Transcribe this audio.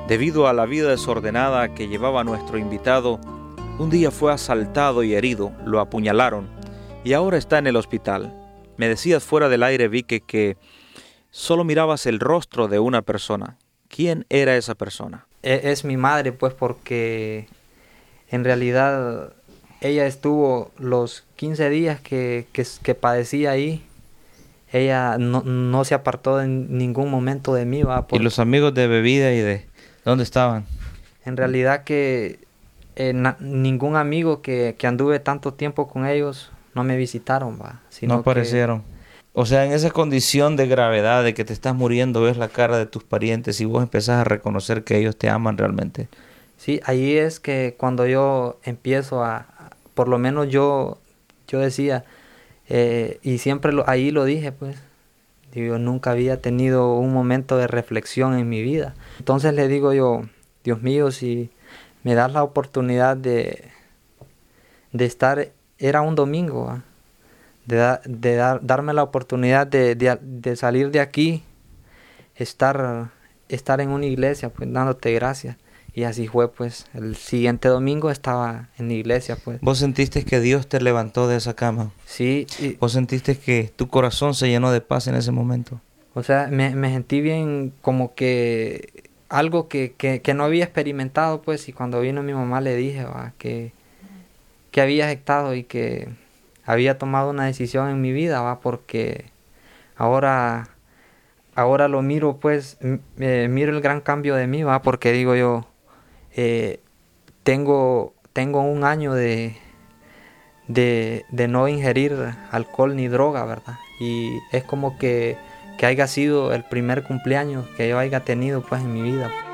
Debido a la vida desordenada que llevaba nuestro invitado, un día fue asaltado y herido, lo apuñalaron y ahora está en el hospital. Me decías fuera del aire, Vicky, que solo mirabas el rostro de una persona. ¿Quién era esa persona? Es mi madre, pues, porque en realidad ella estuvo los 15 días que padecía ahí. Ella no se apartó en ningún momento de mí, ¿va? ¿Y los amigos de bebida y de dónde estaban? En realidad que ningún amigo que anduve tanto tiempo con ellos no me visitaron, ¿va? No Sino que aparecieron. O sea, en esa condición de gravedad, de que te estás muriendo, ves la cara de tus parientes y vos empezás a reconocer que ellos te aman realmente. sí, ahí es que cuando yo empiezo por lo menos yo decía, y siempre ahí lo dije, pues, yo nunca había tenido un momento de reflexión en mi vida. Entonces le digo yo, Dios mío, si me das la oportunidad de estar, era un domingo, ¿va? Darme la oportunidad de salir de aquí, estar en una iglesia, pues dándote gracias. Y así fue, pues, el siguiente domingo estaba en la iglesia, pues. ¿Vos sentiste que Dios te levantó de esa cama? Sí, ¿Vos sentiste que tu corazón se llenó de paz en ese momento? o sea, me sentí bien, como que algo que no había experimentado, pues, y cuando vino mi mamá le dije, va, que había aceptado y que había tomado una decisión en mi vida, va, porque ahora lo miro, pues, miro el gran cambio de mí, va, porque digo yo, eh, tengo un año de no ingerir alcohol ni droga, ¿verdad? Y es como que haya sido el primer cumpleaños que yo haya tenido, pues, en mi vida.